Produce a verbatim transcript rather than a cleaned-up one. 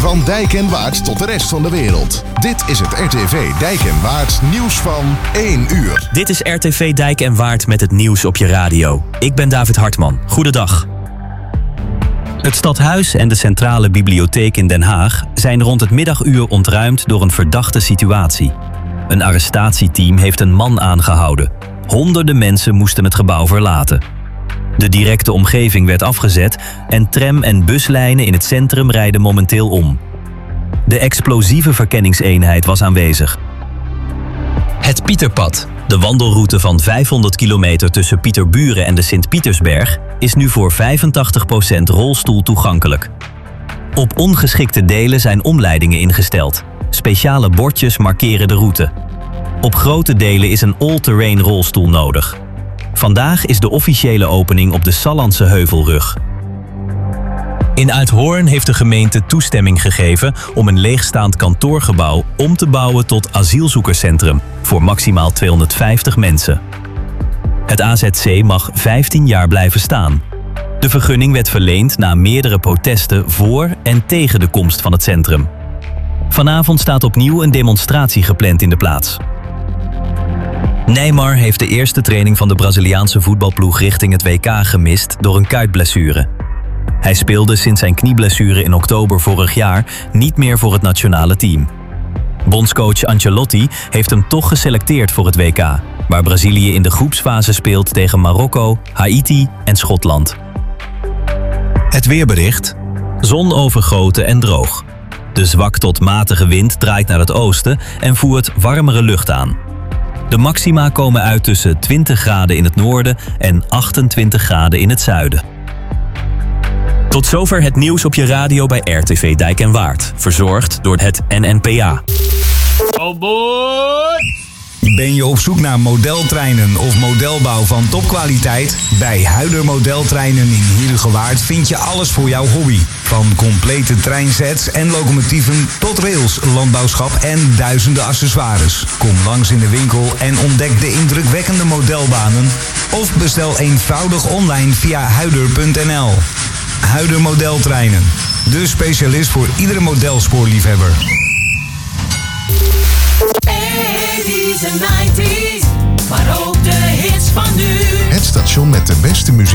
Van Dijk en Waard tot de rest van de wereld. Dit is het R T V Dijk en Waard nieuws van één uur. Dit is R T V Dijk en Waard met het nieuws op je radio. Ik ben David Hartman. Goedendag. Het Stadhuis en de Centrale Bibliotheek in Den Haag zijn rond het middaguur ontruimd door een verdachte situatie. Een arrestatieteam heeft een man aangehouden. Honderden mensen moesten het gebouw verlaten. De directe omgeving werd afgezet en tram- en buslijnen in het centrum rijden momenteel om. De explosieve verkenningseenheid was aanwezig. Het Pieterpad, de wandelroute van vijfhonderd kilometer tussen Pieterburen en de Sint-Pietersberg, is nu voor vijfentachtig procent rolstoel toegankelijk. Op ongeschikte delen zijn omleidingen ingesteld. Speciale bordjes markeren de route. Op grote delen is een all-terrain rolstoel nodig. Vandaag is de officiële opening op de Sallandse Heuvelrug. In Uithoorn heeft de gemeente toestemming gegeven om een leegstaand kantoorgebouw om te bouwen tot asielzoekerscentrum voor maximaal tweehonderdvijftig mensen. Het A Z C mag vijftien jaar blijven staan. De vergunning werd verleend na meerdere protesten voor en tegen de komst van het centrum. Vanavond staat opnieuw een demonstratie gepland in de plaats. Neymar heeft de eerste training van de Braziliaanse voetbalploeg richting het W K gemist door een kuitblessure. Hij speelde sinds zijn knieblessure in oktober vorig jaar niet meer voor het nationale team. Bondscoach Ancelotti heeft hem toch geselecteerd voor het W K, waar Brazilië in de groepsfase speelt tegen Marokko, Haiti en Schotland. Het weerbericht: zonovergoten en droog. De zwak tot matige wind draait naar het oosten en voert warmere lucht aan. De maxima komen uit tussen twintig graden in het noorden en achtentwintig graden in het zuiden. Tot zover het nieuws op je radio bij R T V Dijk en Waard. Verzorgd door het N N P A. Oh boy! Ben je op zoek naar modeltreinen of modelbouw van topkwaliteit? Bij Huider Modeltreinen in Heerhugowaard vind je alles voor jouw hobby. Van complete treinsets en locomotieven tot rails, landbouwschap en duizenden accessoires. Kom langs in de winkel en ontdek de indrukwekkende modelbanen. Of bestel eenvoudig online via huider punt n l. Huider Modeltreinen. De specialist voor iedere modelspoorliefhebber. eighties en nineties, maar ook de hits van nu. Het station met de beste muziek